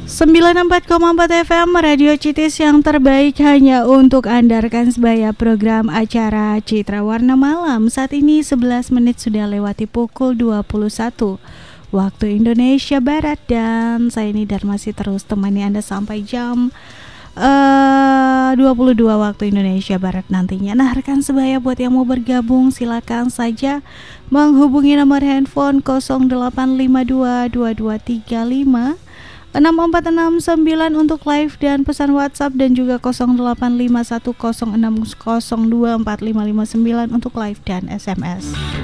94,4 FM Radio Citis yang terbaik hanya untuk Anda rekan sebaya program acara Citra Warna Malam. Saat ini 11 menit sudah lewati pukul 21 waktu Indonesia Barat dan saya Nidar masih terus temani Anda sampai jam 22 waktu Indonesia Barat nantinya. Nah rekan sebaya buat yang mau bergabung silakan saja menghubungi nomor handphone 0852 2235 6469 untuk live dan pesan WhatsApp dan juga 085106024559 untuk live dan SMS.